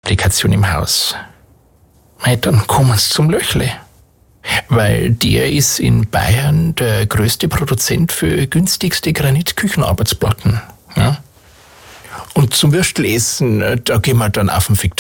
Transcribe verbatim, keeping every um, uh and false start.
Applikation im Haus. Mei, dann kommen sie zum Löchle. Weil der ist in Bayern der größte Produzent für günstigste Granitküchenarbeitsplatten. Ja? Und zum Würstelessen, da gehen wir dann auf den Viktor.